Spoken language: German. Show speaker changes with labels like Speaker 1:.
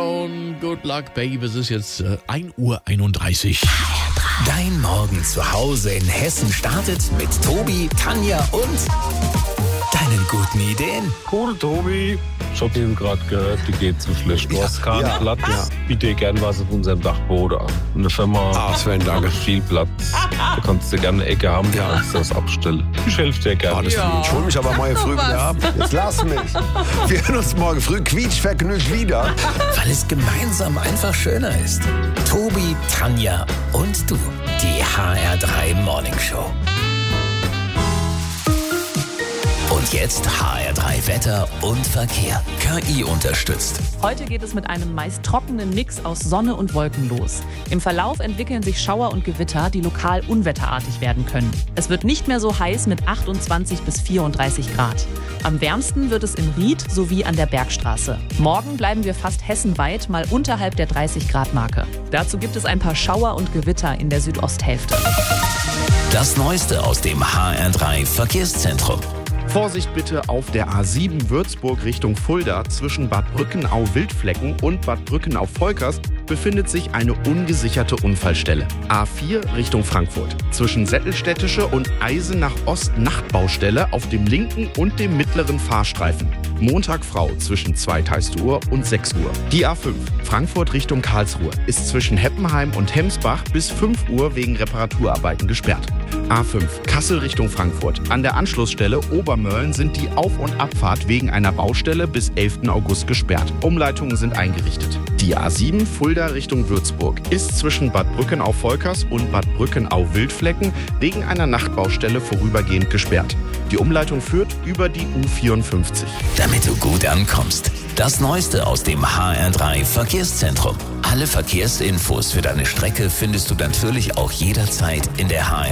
Speaker 1: Down, Good Luck Babe. Es ist jetzt 1:31 Uhr.
Speaker 2: Dein Morgen zu Hause in Hessen startet mit Tobi, Tanja und deinen guten Ideen.
Speaker 3: Cool, Tobi. Ich hab eben gerade gehört, die geht zu schlecht. Du hast keinen Platz. Ja. Biete dir gern was auf unserem Dachboden an. In der Firma
Speaker 4: Sven, danke.
Speaker 3: Viel Platz. Da kannst du gerne eine Ecke haben, da kannst du das abstellen. Ich helfe dir gerne.
Speaker 4: Ich hol mich aber morgen früh wieder ab. Jetzt lass mich. Wir hören uns morgen früh quietschvergnügt wieder.
Speaker 2: Weil es gemeinsam einfach schöner ist. Tobi, Tanja und du. Die HR3 Morning Show. Und jetzt HR3 Wetter und Verkehr. KI unterstützt.
Speaker 5: Heute geht es mit einem meist trockenen Mix aus Sonne und Wolken los. Im Verlauf entwickeln sich Schauer und Gewitter, die lokal unwetterartig werden können. Es wird nicht mehr so heiß mit 28 bis 34 Grad. Am wärmsten wird es in Ried sowie an der Bergstraße. Morgen bleiben wir fast hessenweit mal unterhalb der 30-Grad-Marke. Dazu gibt es ein paar Schauer und Gewitter in der Südosthälfte.
Speaker 2: Das Neueste aus dem HR3 Verkehrszentrum.
Speaker 6: Vorsicht bitte auf der A7 Würzburg Richtung Fulda. Zwischen Bad Brückenau-Wildflecken und Bad Brückenau-Volkers befindet sich eine ungesicherte Unfallstelle. A4 Richtung Frankfurt. Zwischen Sättelstädtische und Eisenach Ost Nachtbaustelle auf dem linken und dem mittleren Fahrstreifen. Montag Frau zwischen 2 Uhr und 6 Uhr. Die A5 Frankfurt Richtung Karlsruhe ist zwischen Heppenheim und Hemsbach bis 5 Uhr wegen Reparaturarbeiten gesperrt. A5 Kassel Richtung Frankfurt. An der Anschlussstelle Obermölln sind die Auf- und Abfahrt wegen einer Baustelle bis 11. August gesperrt. Umleitungen sind eingerichtet. Die A7 Fulda Richtung Würzburg ist zwischen Bad Brückenau-Volkers und Bad Brückenau-Wildflecken wegen einer Nachtbaustelle vorübergehend gesperrt. Die Umleitung führt über die U54.
Speaker 2: Damit du gut ankommst. Das Neueste aus dem HR3 Verkehrszentrum. Alle Verkehrsinfos für deine Strecke findest du natürlich auch jederzeit in der HR